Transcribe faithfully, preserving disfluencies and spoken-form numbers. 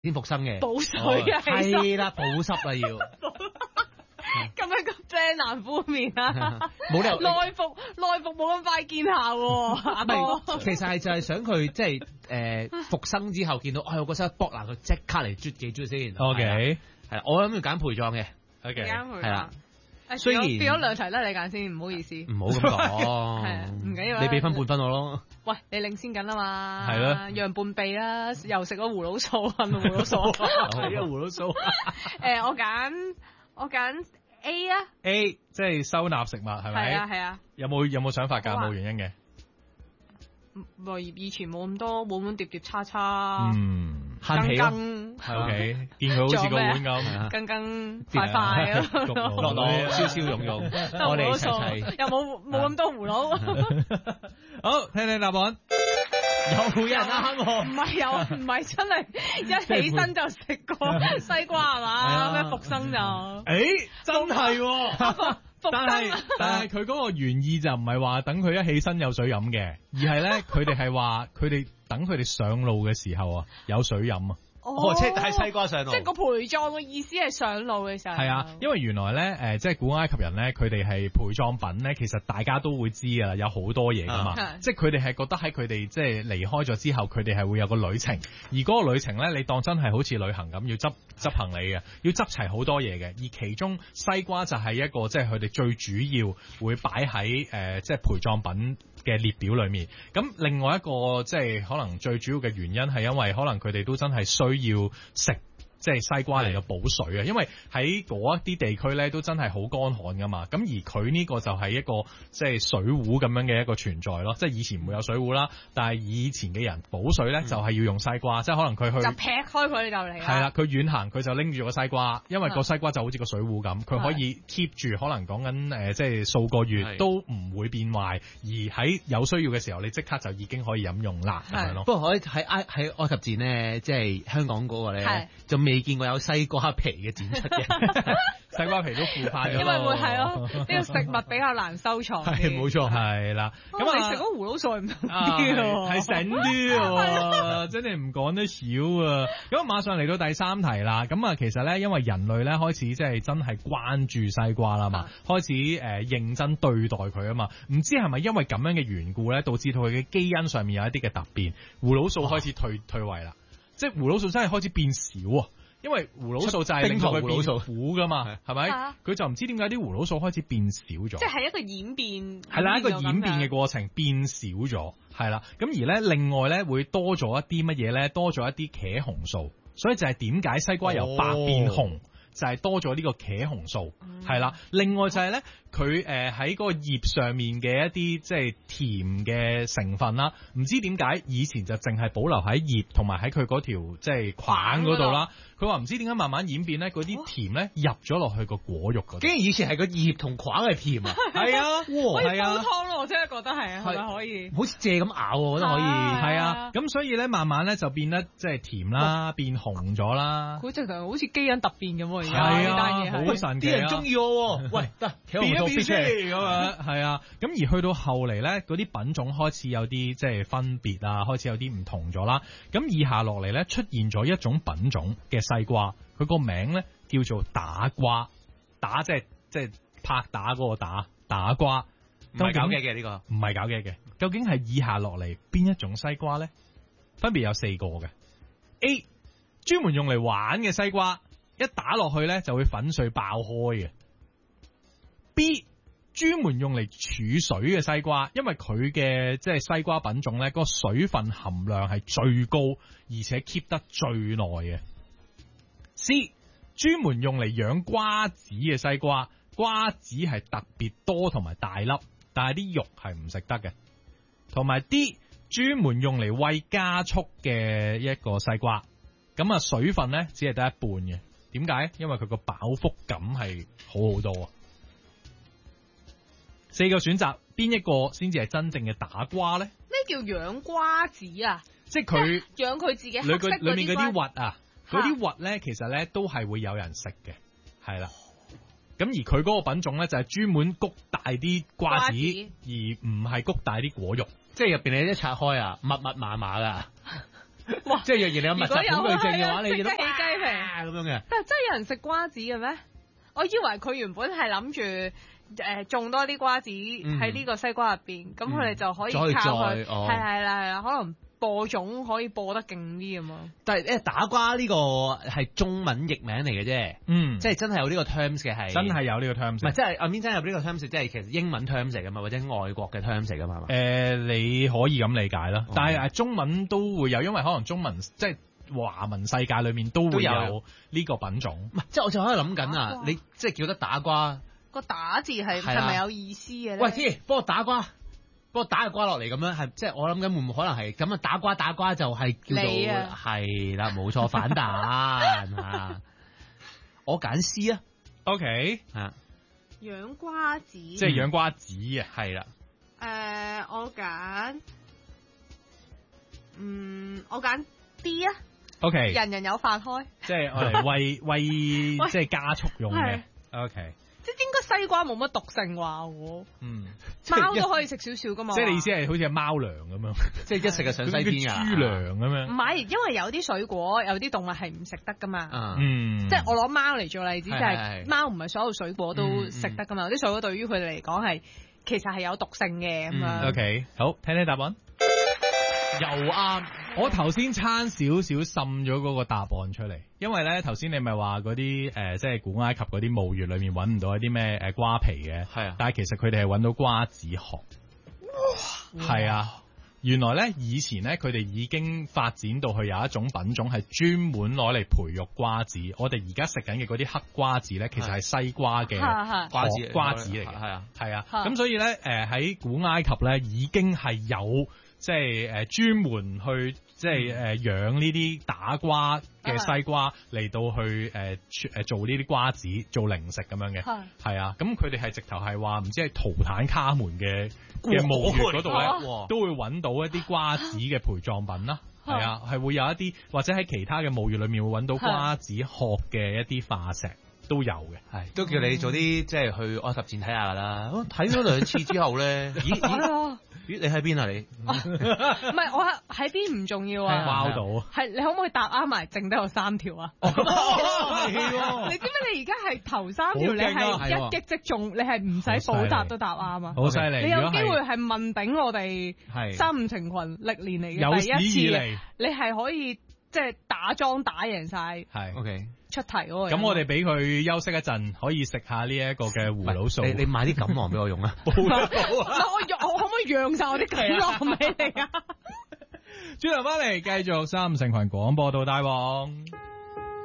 先復生嘅， 補水啊， 係啦，補濕啦要。 咁樣個遮難敷面啊， 冇理由內服內服冇咁快見效喎，阿哥。 其實係就係想佢即係誒復生之後見到，哎我個身搏嗱，佢即刻嚟啜幾啜先。 O K， 係我諗要揀陪葬嘅。 O K， 係啦。 雖然變咗兩題啦，你揀先，唔好意思。 唔好咁講， 係唔緊要。 你俾分半分我咯。 喂，你領先緊啊嘛。 係咯， 讓半臂啦，又食咗葫蘆素，係咪葫蘆素？ 係啊，葫蘆素。 誒，我揀我揀 A 啊。 A 即係收納食物係咪？ 係啊係啊。 有冇有冇想法㗎？冇原因嘅。 咪以前冇咁多碗碗碟碟叉叉， 嗯， 慳皮咯。 O K，見佢好似個碗咁， 更更快快咯， 落落燒燒溶溶，我哋齊齊， 又冇冇咁多葫蘆。 好，聽聽答案。 有人啱喎， 唔係有，唔係真係一起身就食過西瓜係嘛？咩復生就？ 誒，真係喎。但係但係佢嗰個原意就唔係話等佢一起身有水飲嘅，而係咧佢哋係話佢哋等佢哋上路嘅時候啊有水飲啊。 哦，即係帶西瓜上路， 即係個陪葬嘅意思係上路嘅時候。 係啊，因為原來咧誒、呃，即係古埃及人咧，佢哋係陪葬品咧，其實大家都會知噶啦，有好多嘢噶嘛。啊、即係佢哋係覺得喺佢哋即係離開咗之後，佢哋係會有個旅程，而嗰個旅程咧，你當真係好似旅行咁，要執執行李嘅，要執齊好多嘢嘅。而其中西瓜就係一個即係佢哋最主要會擺喺誒即係陪葬品嘅列表裏面。咁另外一個即係可能最主要嘅原因係因為可能佢哋都真係需要食即係西瓜嚟到補水啊，因為喺嗰一啲地區咧都真係好乾旱噶嘛。咁而佢呢個就係一個即係水壺咁樣嘅一個存在咯。即係以前唔會有水壺啦，但係以前嘅人補水咧就係要用西瓜，嗯、即係可能佢去就劈開佢就嚟啦。 係啦，佢遠行佢就拎住個西瓜，因為個西瓜就好似個水壺咁，佢可以 keep 住可能講緊誒即係數個月都唔會變壞，而喺有需要嘅時候你即刻就已經可以飲用啦咁樣咯。 不過喺喺埃喺埃及戰咧，即係香港嗰個咧就未見過有西瓜皮嘅展出嘅， 西瓜皮都腐化咗。 因為會係咯，呢個食物比較難收藏。 係冇錯，係啦。 咁啊，你食嗰葫蘆菜唔同啲喎， 係醒啲喎，真係唔講得少啊！咁馬上嚟到第三題啦。咁啊，其實咧，因為人類咧開始即係真係關注西瓜啦嘛，開始誒、呃、認真對待佢啊嘛。唔知係咪因為咁樣嘅緣故咧，導致到佢嘅基因上面有一啲嘅突變，葫蘆素開始退退位啦。即係葫蘆素真係開始變少啊！因為葫蘆素就係令到佢變苦噶嘛，係咪？佢就唔知點解啲葫蘆素開始變少咗。 即係一個演變， 係啦，一個演變嘅過程變少咗，係啦。咁而咧，另外咧會多咗一啲乜嘢咧？多咗一啲茄紅素，所以就係點解西瓜由白變紅，哦、就係多咗呢個茄紅素，係啦、嗯。另外就係咧，佢誒喺嗰個葉上面嘅一啲即係甜嘅成分啦，唔知點解以前就淨係保留喺葉同埋喺佢嗰條即係框嗰度啦。佢話唔知點解慢慢演變咧，嗰啲甜咧入咗落去個果肉嗰度。竟然以前係個葉同框係甜啊！係啊，哇，係啊， 煲湯咯，我真係覺得係啊，係咪可以？ 好似蔗咁咬，我覺得可以。 係啊，咁所以咧，慢慢咧就變得即係甜啦，變紅咗啦。 佢直頭好似基因突變咁喎，而家係呢單嘢好神奇啊！ 啲人中意我，喂，得變一變出嚟咁樣，係啊。咁而去到後嚟咧，嗰啲品種開始有啲即係分別啊，開始有啲唔同咗啦。咁以下落嚟咧，出現咗一種品種嘅西瓜。佢個名咧叫做打瓜，打即係即係拍打嗰個打打瓜， 唔係搞嘅嘅呢個， 唔係搞嘅嘅。究竟係以下落嚟邊一種西瓜咧？分別有四個嘅。A 專門用嚟玩嘅西瓜，一打落去咧就會粉碎爆開嘅。B 專門用嚟儲水嘅西瓜，因為佢嘅即係西瓜品種咧，個水分含量係最高，而且 keep 得最耐嘅。C 專門用嚟養瓜子嘅西瓜，瓜子係特別多同埋大粒，但係啲肉係唔食得嘅。同埋 D 專門用嚟餵家畜嘅一個西瓜，咁啊水分咧只係得一半嘅。點解？因為佢個飽腹感係好好多啊。四個選擇，邊一個先至係真正嘅打瓜咧？ 咩叫養瓜子啊？ 即係佢養佢自己黑色嗰啲裏面嗰啲核啊。嗰啲核咧，其實咧都係會有人食嘅，係啦。咁而佢嗰個品種咧，就係專門谷大啲瓜子，瓜子而唔係谷大啲果肉。 即係入邊你一拆開啊，密密麻麻噶。 哇！ 即係若然你有密集恐懼症嘅話，你見到即刻起雞皮咁樣嘅。 但係真係有人食瓜子嘅咩？我以為佢原本係諗住誒種多啲瓜子喺呢個西瓜入邊，咁佢哋就可以靠佢，係係啦係啦，可能播種可以播得勁啲咁啊。 但係誒打瓜呢個係中文譯名嚟嘅啫， 嗯， 即係真係有呢個 terms 嘅係， 真係有呢個 terms。 唔係即係阿 Min 真係有呢個 terms，即係其實英文 terms 嚟㗎嘛，或者外國嘅 terms 嚟㗎嘛，係嘛？ 誒，你可以咁理解啦，但係誒中文都會有，因為可能中文即係。華文世界裏面都會有呢個品種， 唔係即係我就喺度諗緊啊！你即係叫得打瓜個打字係係咪有意思嘅咧？ 喂，天，幫我打瓜，幫我打個瓜落嚟咁樣，係即係我諗緊會唔會可能係咁啊？打瓜打瓜就係叫做係啦，冇錯，反彈啊！我揀 C 啊 ，OK 啊， 養瓜子， 即係養瓜子啊， 係啦。 誒，我揀，嗯，我揀 D 啊。 O K， 人人有飯開， 即係我嚟喂喂，即係加速用嘅。O K， 即係應該西瓜冇乜毒性啩我。 嗯， 貓都可以食少少噶嘛。 即係你意思係好似係貓糧咁樣， 即係一食就上西天啊。 豬糧咁樣。 唔係，因為有啲水果有啲動物係唔食得噶嘛。 嗯， 即係我攞貓嚟做例子，就係貓唔係所有水果都食得噶嘛。有啲水果對於佢哋嚟講係其實係有毒性嘅咁樣。 O K， 好，聽聽答案。又啱，我頭先差少少滲咗嗰個答案出嚟，因為咧頭先你咪話嗰啲誒，即係古埃及嗰啲墓穴裏面揾唔到一啲咩誒瓜皮嘅，係啊，但係其實佢哋係揾到瓜子殼，係啊，原來咧以前咧佢哋已經發展到去有一種品種係專門攞嚟培育瓜子，我哋而家食緊嘅嗰啲黑瓜子咧，其實係西瓜嘅瓜子瓜子嚟嘅，係啊係啊，咁所以咧誒喺古埃及咧已經係有。即係誒專門去即係誒養呢啲打瓜嘅西瓜嚟到去誒誒做呢啲瓜子做零食咁樣嘅，係啊，咁佢哋係直頭係話唔知係圖坦卡門嘅嘅墓穴嗰度咧，都會揾到一啲瓜子嘅陪葬品啦，係啊，係會有一啲或者喺其他嘅墓穴裏面會揾到瓜子殼嘅一啲化石都有嘅，係都叫你做啲即係去埃及展睇下㗎啦，睇咗兩次之後咧，咦咦。咦，你喺邊啊？你唔係我喺邊唔重要啊， 貓到係你可唔可以答啱埋？剩低有三條啊！ 哦哦、你知唔知你而家係頭三條，你係一擊即中，你係唔使補答都答啱啊！ 好犀利！ 你有機會係問鼎我哋三五成群歷年嚟嘅第一次，你係可以即係打莊打贏晒。係 OK。出題嗰個，咁我哋俾佢休息一陣，可以食下呢一個嘅葫蘆素。 你你買啲錦囊俾我用啊！ 我我可唔可以讓晒我啲錦囊俾你啊？ 轉頭翻嚟繼續三五成群廣播道大王。